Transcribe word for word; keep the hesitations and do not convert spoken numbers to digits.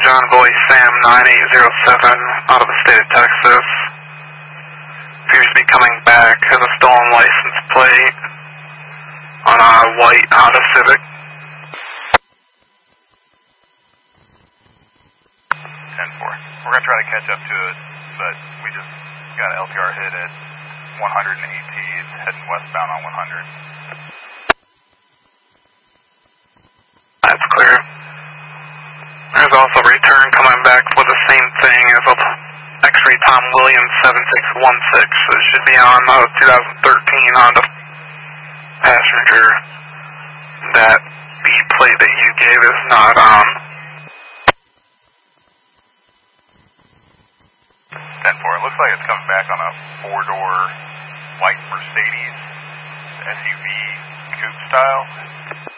John Boy Sam nine eight zero seven out of the state of Texas. Appears to be coming back, has a stolen license plate on a white Honda Civic. ten four. We're going to try to catch up to it, but we just got an L P R hit at one eighteen, heading westbound on one hundred. That's clear. There's also a return coming back for the same thing as a X-ray Tom Williams seven six one six. So it should be on a twenty thirteen Honda Passenger. That B plate that you gave is not on. ten four. It looks like it's coming back on a four-door white Mercedes S U V coupe style.